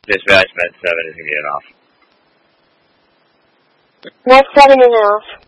Dispatch, Med 7 is going to be an off. Med 7 is an off.